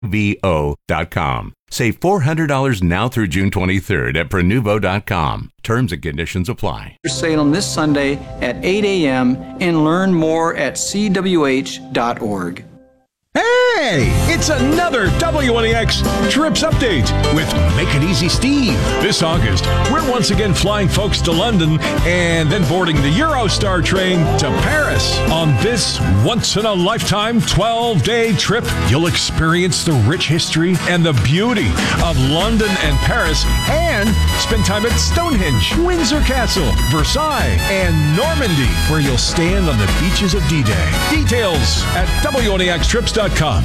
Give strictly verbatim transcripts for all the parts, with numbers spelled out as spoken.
Prenuvo dot com. Save four hundred dollars now through June twenty-third at Prenuvo dot com. Terms and conditions apply. Salem this Sunday at eight a.m. and learn more at c w h dot org. Hey, it's another W N E X Trips Update with Make It Easy Steve. This August, we're once again flying folks to London and then boarding the Eurostar train to Paris. On this once-in-a-lifetime twelve-day trip, you'll experience the rich history and the beauty of London and Paris and spend time at Stonehenge, Windsor Castle, Versailles, and Normandy, where you'll stand on the beaches of D-Day. Details at W N E X trips dot com.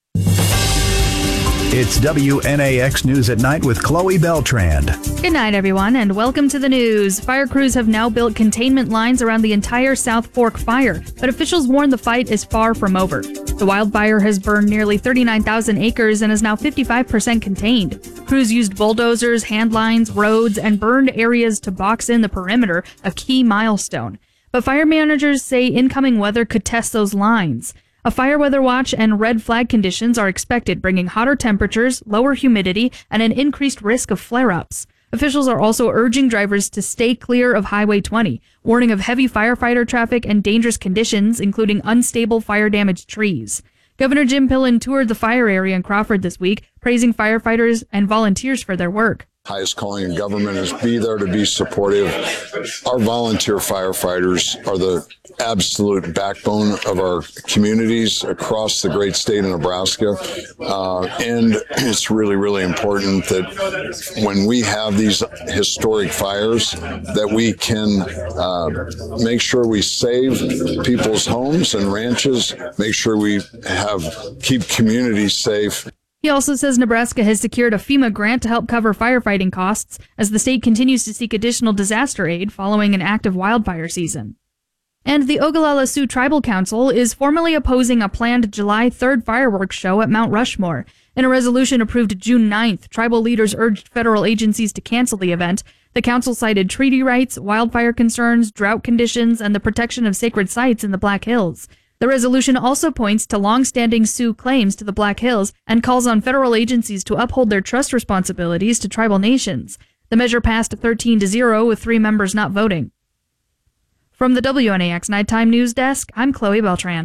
It's W N A X News at Night with Chloe Beltrand. Good night, everyone, and welcome to the news. Fire crews have now built containment lines around the entire South Fork fire, but officials warn the fight is far from over. The wildfire has burned nearly thirty-nine thousand acres and is now fifty-five percent contained. Crews used bulldozers, hand lines, roads, and burned areas to box in the perimeter, a key milestone. But fire managers say incoming weather could test those lines. A fire weather watch and red flag conditions are expected, bringing hotter temperatures, lower humidity, and an increased risk of flare-ups. Officials are also urging drivers to stay clear of Highway twenty, warning of heavy firefighter traffic and dangerous conditions, including unstable fire-damaged trees. Governor Jim Pillen toured the fire area in Crawford this week, praising firefighters and volunteers for their work. Highest calling in government is be there to be supportive. Our volunteer firefighters are the absolute backbone of our communities across the great state of Nebraska. Uh, and it's really, really important that when we have these historic fires, that we can uh, make sure we save people's homes and ranches, make sure we have keep communities safe. He also says Nebraska has secured a FEMA grant to help cover firefighting costs as the state continues to seek additional disaster aid following an active wildfire season. And the Ogallala Sioux Tribal Council is formally opposing a planned July third fireworks show at Mount Rushmore. In a resolution approved June ninth, tribal leaders urged federal agencies to cancel the event. The council cited treaty rights, wildfire concerns, drought conditions, and the protection of sacred sites in the Black Hills. The resolution also points to long-standing Sioux claims to the Black Hills and calls on federal agencies to uphold their trust responsibilities to tribal nations. The measure passed thirteen to zero with three members not voting. From the W N A X Nighttime News Desk, I'm Chloe Beltrand.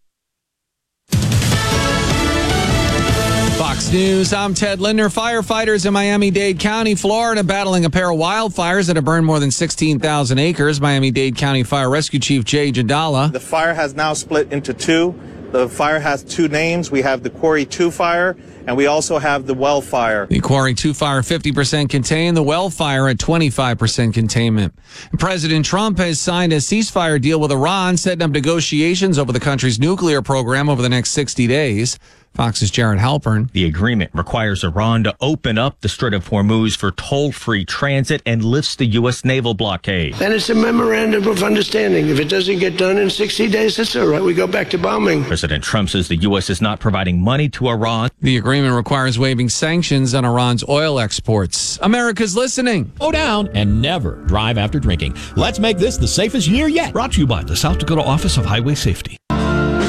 Fox News, I'm Ted Linder. Firefighters in Miami-Dade County, Florida, battling a pair of wildfires that have burned more than sixteen thousand acres. Miami-Dade County Fire Rescue Chief Jay Jadala. The fire has now split into two. The fire has two names. We have the Quarry two fire, and we also have the Well fire. The Quarry two fire fifty percent contained, the Well fire at twenty-five percent containment. President Trump has signed a ceasefire deal with Iran, setting up negotiations over the country's nuclear program over the next sixty days. Fox's Jared Halpern. The agreement requires Iran to open up the Strait of Hormuz for toll-free transit and lifts the U S naval blockade. And it's a memorandum of understanding. If it doesn't get done in sixty days, that's all right. We go back to bombing. President Trump says the U S is not providing money to Iran. The agreement requires waiving sanctions on Iran's oil exports. America's listening. Slow down and never drive after drinking. Let's make this the safest year yet. Brought to you by the South Dakota Office of Highway Safety.